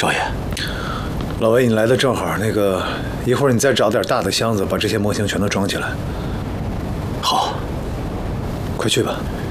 少爷。 老魏，你来的正好，一会儿你再找点大的箱子，把这些模型全都装起来。 好， 快去吧。